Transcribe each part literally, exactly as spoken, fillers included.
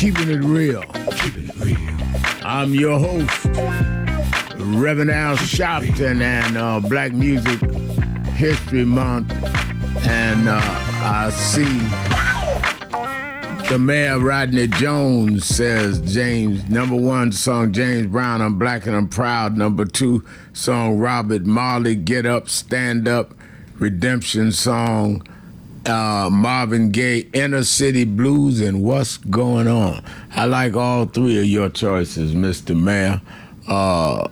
Keeping it real. Keeping it real. I'm your host, Reverend Al Sharpton, and uh, Black Music History Month. And uh, I see the mayor, Rodney Jones, says James, number one song, James Brown, I'm Black and I'm Proud. Number two song, Robert Marley, Get Up, Stand Up. Redemption song, uh, Marvin Gaye, Inner City Blues, and What's Going On. I like all three of your choices, Mister Mayor. Uh,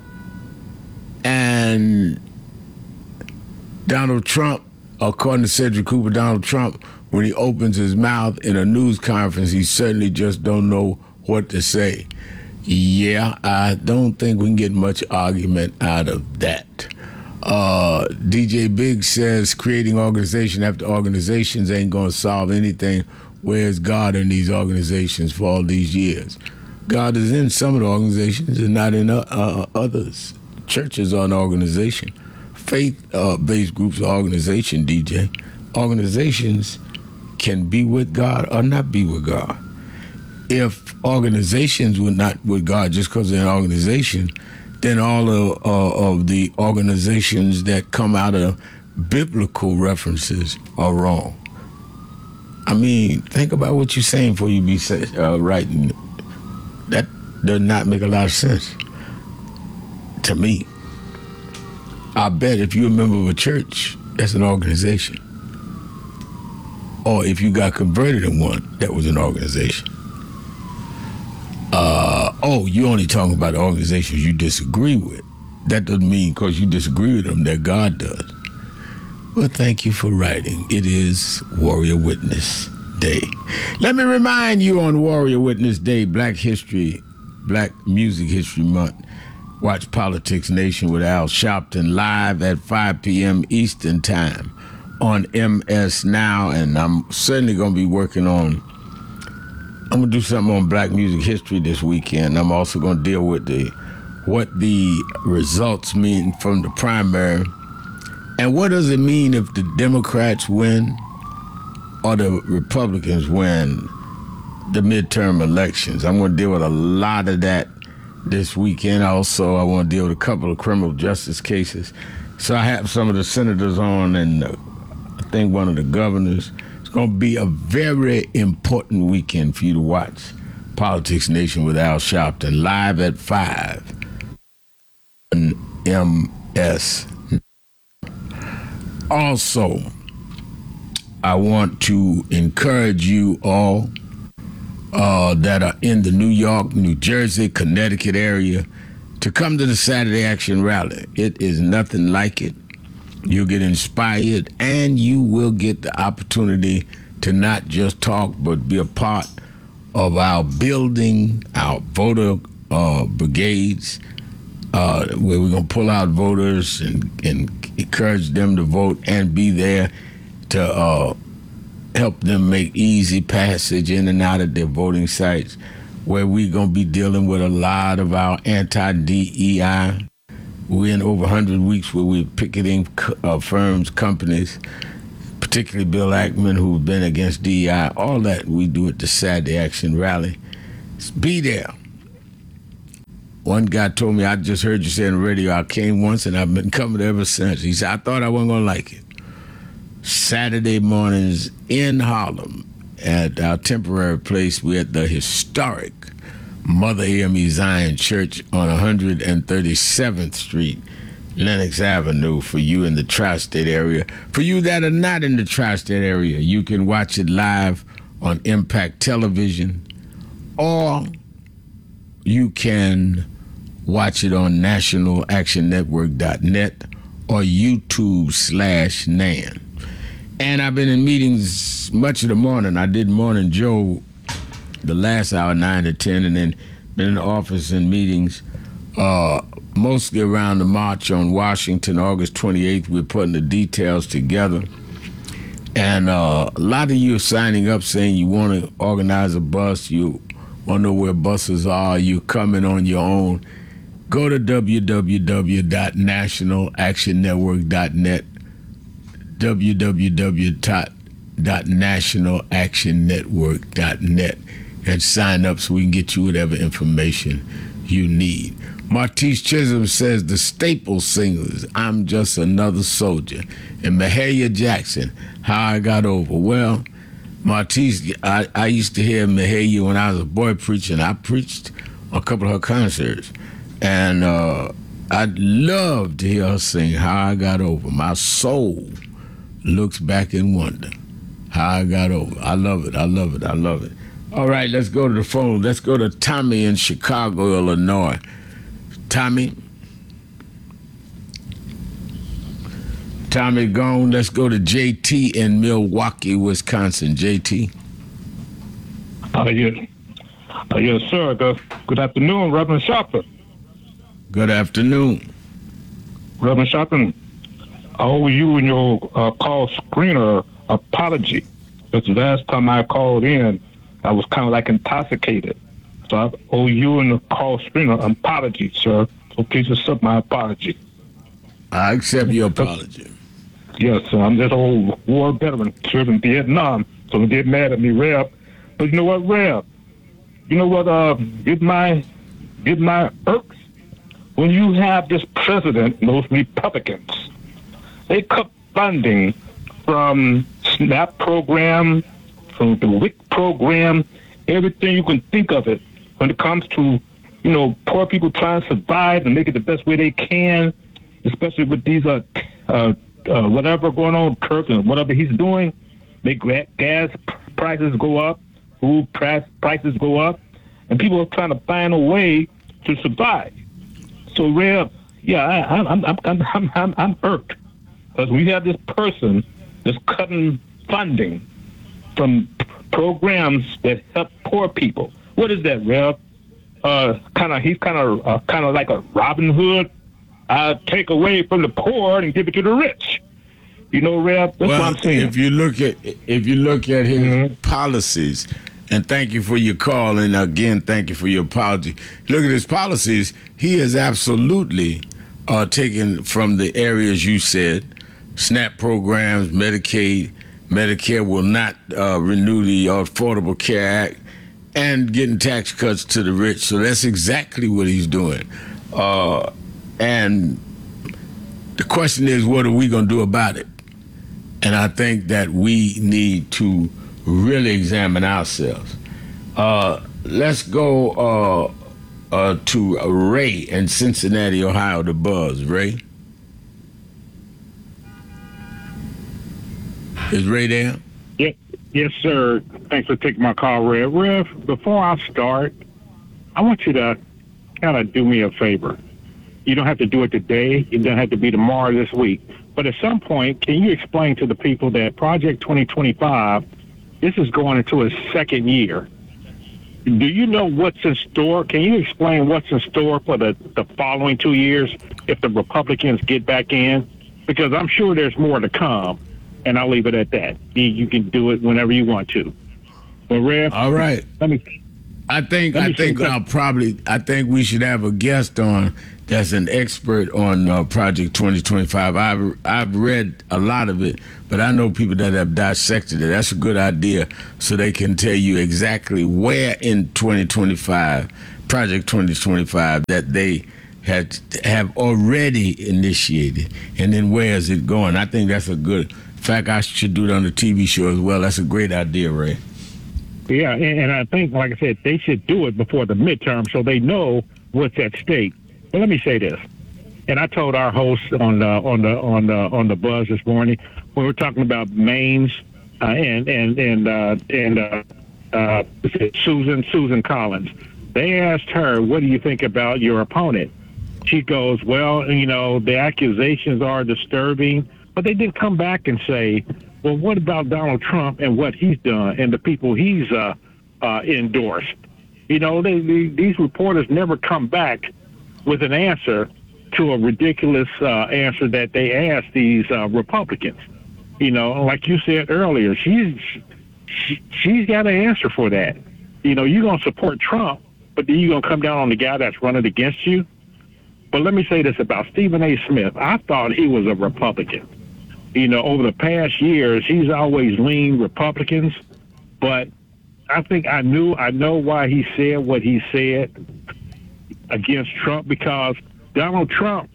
and Donald Trump, according to Cedric Cooper, Donald Trump, when he opens his mouth in a news conference, he certainly just don't know what to say. Yeah, I don't think we can get much argument out of that. Uh, D J Big says creating organization after organizations ain't gonna solve anything. Where's God in these organizations for all these years? God is in some of the organizations and not in uh, uh, others. Churches are an organization. Faith-based uh, groups are organization, D J. Organizations can be with God or not be with God. If organizations were not with God just because they're an organization, then all of, uh, of the organizations that come out of biblical references are wrong. I mean, think about what you're saying before you be say, uh, writing. That does not make a lot of sense to me. I bet if you're a member of a church, that's an organization. Or if you got converted in one, that was an organization. Uh, oh, you're only talking about the organizations you disagree with. That doesn't mean because you disagree with them that God does. Well, thank you for writing. It is Warrior Witness Day. Let me remind you on Warrior Witness Day, Black History, Black Music History Month. Watch Politics Nation with Al Sharpton live at five p.m. Eastern Time on M S Now, and I'm certainly going to be working on I'm going to do something on Black music history this weekend. I'm also going to deal with the what the results mean from the primary. And what does it mean if the Democrats win or the Republicans win the midterm elections? I'm going to deal with a lot of that this weekend. Also, I want to deal with a couple of criminal justice cases. So I have some of the senators on and uh, I think one of the governors. It's going to be a very important weekend for you to watch Politics Nation with Al Sharpton live at five on M S. Also, I want to encourage you all uh, that are in the New York, New Jersey, Connecticut area to come to the Saturday Action Rally. It is nothing like it. You'll get inspired, and you will get the opportunity to not just talk, but be a part of our building, our voter uh, brigades, uh, where we're going to pull out voters and, and encourage them to vote and be there to uh, help them make easy passage in and out of their voting sites, where we're going to be dealing with a lot of our anti-D E I. We're in over one hundred weeks where we're picketing uh, firms, companies, particularly Bill Ackman, who's been against D E I. All that we do at the Saturday Action Rally. Be there. One guy told me, I just heard you say on the radio, I came once and I've been coming ever since. He said, I thought I wasn't going to like it. Saturday mornings in Harlem at our temporary place, we're at the historic Mother A M E Zion Church on one hundred thirty-seventh Street, Lenox Avenue. For you in the tri-state area. For you that are not in the tri-state area, you can watch it live on Impact Television, or you can watch it on national action network dot net or YouTube slash Nan. And I've been in meetings much of the morning. I did Morning Joe the last hour, nine to ten, and then been in the office in meetings, uh, mostly around the march on Washington, August twenty-eighth. We're putting the details together. And uh, a lot of you are signing up saying you want to organize a bus, you want to know where buses are, you're coming on your own. Go to w w w dot national action network dot net, w w w dot national action network dot net. and sign up so we can get you whatever information you need. Martise Chisholm says the staple singers, I'm Just Another Soldier, and Mahalia Jackson, How I Got Over. Well, Martise, I, I used to hear Mahalia when I was a boy preaching. I preached a couple of her concerts, and uh, I'd love to hear her sing How I Got Over. My soul looks back in wonder. How I Got Over. I love it. I love it. I love it. All right, let's go to the phone. Let's go to Tommy in Chicago, Illinois. Tommy? Tommy gone. Let's go to J T in Milwaukee, Wisconsin. J T? Uh, yes. Uh, yes, sir. Good, good afternoon, Reverend Sharpton. Good afternoon. Reverend Sharpton, I owe you and your uh, call screener apology. Because the last time I called in, I was kind of like intoxicated. So I owe you and the call screener an apology, sir. So please accept my apology. I accept your apology. Yes, sir. I'm just old war veteran, served in Vietnam. So don't get mad at me, Rev. But you know what, Rev? You know what, uh, get my, get my irks? When you have this president and those Republicans, they cut funding from SNAP program, from the W I C program, everything you can think of it when it comes to, you know, poor people trying to survive and make it the best way they can, especially with these, uh, uh, uh whatever going on with Kirk and whatever he's doing, make gas prices go up, food price, prices go up, and people are trying to find a way to survive. So, Rev, yeah, I, I'm, I'm, I'm, I'm, I'm, I'm irked because we have this person that's cutting funding from programs that help poor people. What is that, Rev? Uh, kind of, he's kind of, uh, kind of like a Robin Hood. I take away from the poor and give it to the rich. You know, Rev, that's well, what I'm saying. If you look at, if you look at his mm-hmm. policies, and thank you for your call, and again, thank you for your apology. Look at his policies. He is absolutely uh, taken from the areas you said, SNAP programs, Medicaid, Medicare will not uh, renew the Affordable Care Act, and getting tax cuts to the rich. So that's exactly what he's doing. Uh, and the question is, what are we going to do about it? And I think that we need to really examine ourselves. Uh, let's go uh, uh, to Ray in Cincinnati, Ohio, the Buzz. Ray? Is Ray there? Yeah, yes, sir. Thanks for taking my call, Rev. Rev, before I start, I want you to kind of do me a favor. You don't have to do it today. It doesn't have to be tomorrow, this week. But at some point, can you explain to the people that Project twenty twenty-five, this is going into its second year. Do you know what's in store? Can you explain what's in store for the, the following two years if the Republicans get back in? Because I'm sure there's more to come, and I'll leave it at that. You, you can do it whenever you want to. But Rev, all right. Let me. I think I think I'll probably I think we should have a guest on that's an expert on uh, Project twenty twenty-five. I've I've read a lot of it, but I know people that have dissected it. That's a good idea, so they can tell you exactly where in twenty twenty-five, Project twenty twenty-five, that they had have already initiated, and then where is it going? I think that's a good. In fact, I should do it on the T V show as well. That's a great idea, Ray. Yeah, and, and I think, like I said, they should do it before the midterm so they know what's at stake. But let me say this, and I told our host on the on the on the on the Buzz this morning when we were talking about Maine's uh, and and and uh, and uh, uh, Susan Susan Collins. They asked her, "What do you think about your opponent?" She goes, "Well, you know, the accusations are disturbing, but they did come back and say, well, what about Donald Trump and what he's done and the people he's uh, uh, endorsed?" You know, they, they, these reporters never come back with an answer to a ridiculous uh, answer that they asked these uh, Republicans. You know, like you said earlier, she's she, she's got an answer for that. You know, you're going to support Trump, but then you're going to come down on the guy that's running against you. But let me say this about Stephen A. Smith. I thought he was a Republican. You know, over the past years, he's always leaned Republicans, but I think I knew, I know why he said what he said against Trump, because Donald Trump,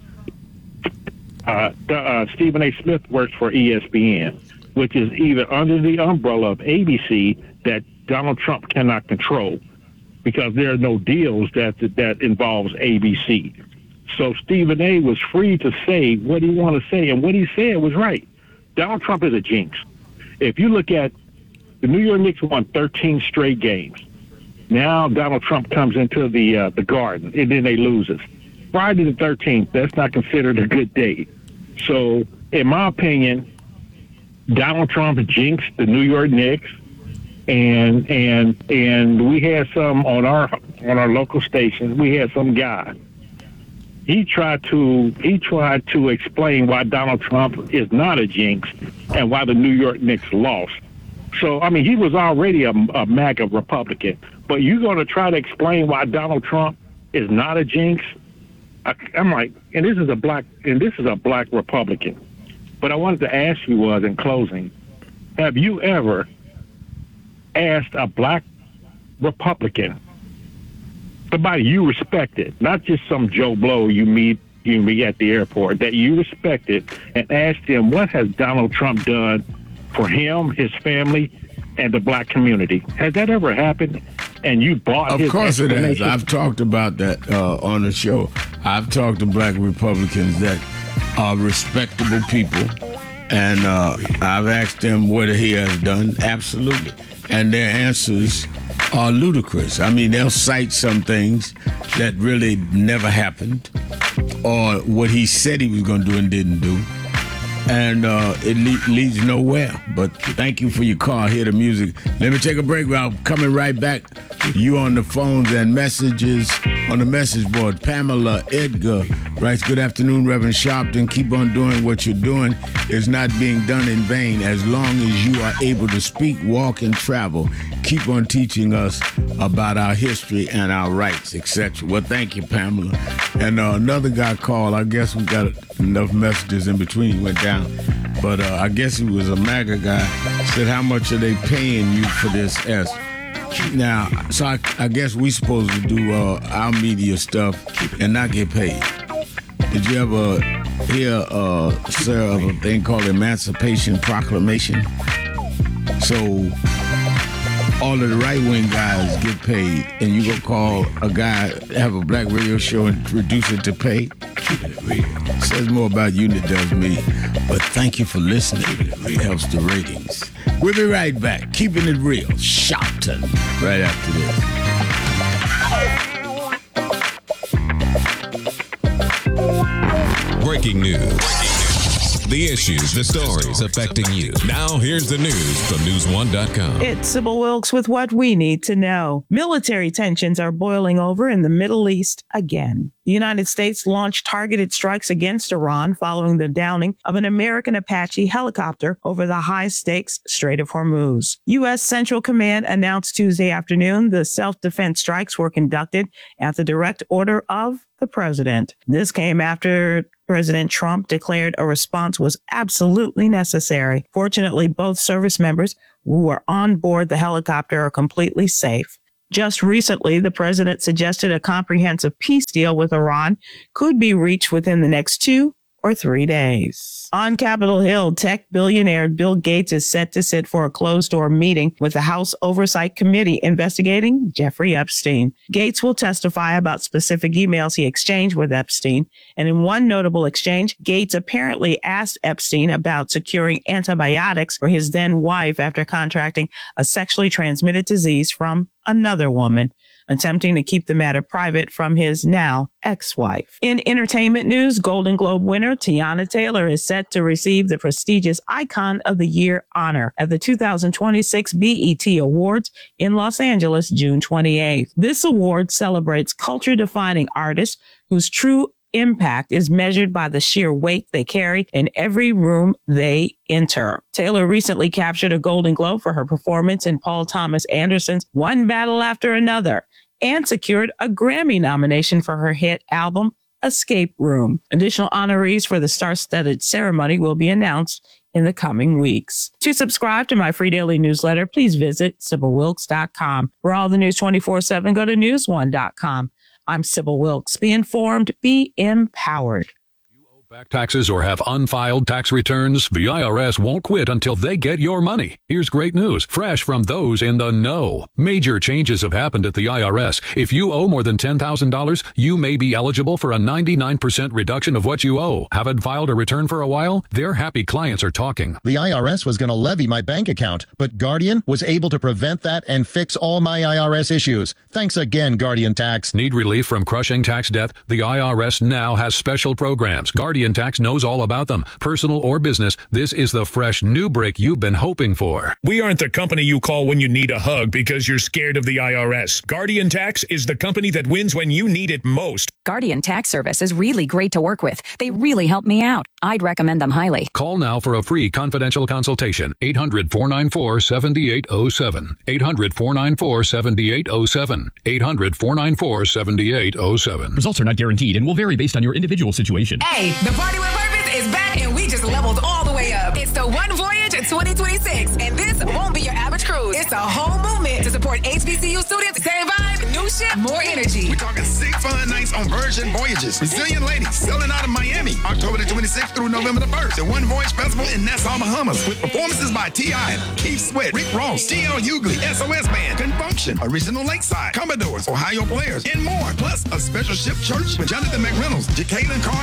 uh, uh, Stephen A. Smith works for E S P N, which is either under the umbrella of A B C that Donald Trump cannot control, because there are no deals that that involves A B C. So Stephen A. was free to say what he wanted to say, and what he said was right. Donald Trump is a jinx. If you look at the New York Knicks won thirteen straight games. Now Donald Trump comes into the uh, the Garden, and then they loses. Friday the thirteenth, that's not considered a good day. So, in my opinion, Donald Trump jinxed the New York Knicks, and and and we had some on our on our local station. We had some guy. He tried to he tried to explain why Donald Trump is not a jinx and why the New York Knicks lost. So, I mean, he was already a, a MAGA Republican, but you're going to try to explain why Donald Trump is not a jinx? I, I'm like, and this is a black, and this is a black Republican. But I wanted to ask you was, in closing, have you ever asked a black Republican, somebody you respected, not just some Joe Blow you meet you meet at the airport, that you respected, and asked him, what has Donald Trump done for him, his family, and the black community? Has that ever happened? And you bought Of his course it has. explanation? I've talked about that uh, on the show. I've talked to black Republicans that are respectable people, and uh, I've asked them what he has done. Absolutely. And their answers are ludicrous. I mean, they'll cite some things that really never happened, or what he said he was going to do and didn't do. And uh, it le- leads nowhere. But thank you for your call. Hear the music. Let me take a break. I'm coming right back. You on the phones and messages on the message board. Pamela Edgar writes, good afternoon, Reverend Sharpton. Keep on doing what you're doing. It's not being done in vain. As long as you are able to speak, walk, and travel, keep on teaching us about our history and our rights, et cetera. Well, thank you, Pamela. And uh, another guy called. I guess we got enough messages in between. He went down. But uh, I guess he was a MAGA guy. Said, how much are they paying you for this S? Now, so I, I guess we supposed to do uh, our media stuff and not get paid. Did you ever hear, uh, sir, of a thing called Emancipation Proclamation? So all of the right-wing guys get paid, and you go call a guy, have a black radio show and reduce it to pay? It says more about you than it does me. But thank you for listening. It helps the ratings. We'll be right back. Keeping it real. Sharpton. Right after this. Breaking news. The issues, the stories affecting you. Now, here's the news from news one dot com. It's Sybil Wilkes with what we need to know. Military tensions are boiling over in the Middle East again. The United States launched targeted strikes against Iran following the downing of an American Apache helicopter over the high-stakes Strait of Hormuz. U S. Central Command announced Tuesday afternoon the self-defense strikes were conducted at the direct order of the president. This came after President Trump declared a response was absolutely necessary. Fortunately, both service members who were on board the helicopter are completely safe. Just recently, the president suggested a comprehensive peace deal with Iran could be reached within the next two or three days. On Capitol Hill, tech billionaire Bill Gates is set to sit for a closed-door meeting with the House Oversight Committee investigating Jeffrey Epstein. Gates will testify about specific emails he exchanged with Epstein, and in one notable exchange, Gates apparently asked Epstein about securing antibiotics for his then-wife after contracting a sexually transmitted disease from another woman, attempting to keep the matter private from his now ex-wife. In entertainment news, Golden Globe winner Tiana Taylor is set to receive the prestigious Icon of the Year honor at the two thousand twenty-six B E T Awards in Los Angeles, June twenty-eighth. This award celebrates culture-defining artists whose true impact is measured by the sheer weight they carry in every room they enter. Taylor recently captured a Golden Globe for her performance in Paul Thomas Anderson's One Battle After Another, and secured a Grammy nomination for her hit album, Escape Room. Additional honorees for the star-studded ceremony will be announced in the coming weeks. To subscribe to my free daily newsletter, please visit Sybil Wilkes dot com. For all the news twenty-four seven, go to news one dot com. I'm Sybil Wilkes. Be informed, be empowered. Back taxes or have unfiled tax returns? The I R S won't quit until they get your money. Here's great news, fresh from those in the know. Major changes have happened at the I R S. If you owe more than ten thousand dollars, you may be eligible for a ninety-nine percent reduction of what you owe. Haven't filed a return for a while? Their happy clients are talking. The I R S was going to levy my bank account, but Guardian was able to prevent that and fix all my I R S issues. Thanks again, Guardian Tax. Need relief from crushing tax debt? The I R S now has special programs. Guardian Tax knows all about them. Personal or business, this is the fresh new break you've been hoping for. We aren't the company you call when you need a hug because you're scared of the I R S. Guardian Tax is the company that wins when you need it most. Guardian Tax Service is really great to work with. They really help me out. I'd recommend them highly. Call now for a free confidential consultation. eight hundred, four nine four, seven eight zero seven. eight hundred, four nine four, seven eight zero seven. eight hundred, four nine four, seven eight zero seven. Results are not guaranteed and will vary based on your individual situation. Hey, the Party with Purpose is back and we just leveled all the way up. It's the One Voyage twenty twenty-six, and this won't be your average cruise. It's a whole movement to support H B C U students. Same vibe, new ship, more energy. We're talking six fun nights on Virgin Voyages. Resilient ladies selling out of Miami, October the twenty-sixth through November the first. The One Voyage Festival in Nassau, Bahamas, with performances by T I, Keith Sweat, Rick Ross, T L Hughley, S O S Band, Confunction, Original Lakeside, Commodores, Ohio Players, and more. Plus a special ship church with Jonathan McReynolds, Jacqueline Carr,